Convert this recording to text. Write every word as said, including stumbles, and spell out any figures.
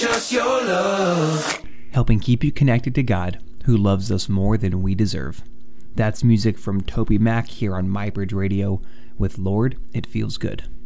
Just your love. Helping keep you connected to God, who loves us more than we deserve. That's music from Toby Mac here on MyBridge Radio with Lord, It Feels Good.